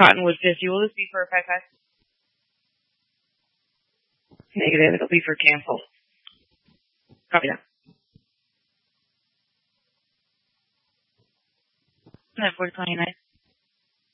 Cottonwood 50. Will this be for a 5-5? Negative. It'll be for cancel. Copy that. 429.